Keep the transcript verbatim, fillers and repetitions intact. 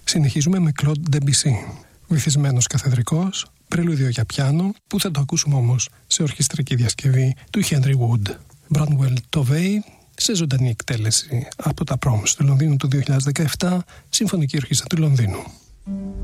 Συνεχίζουμε με Claude Debussy, βυθισμένος καθεδρικός, πρελούδιο για πιάνο, που θα το ακούσουμε όμως σε ορχιστρική διασκευή του Henry Wood. Branwell Tovey, σε ζωντανή εκτέλεση από τα Proms του Λονδίνου του δύο χιλιάδες δεκαεπτά, Συμφωνική Ορχήστρα του Λονδίνου.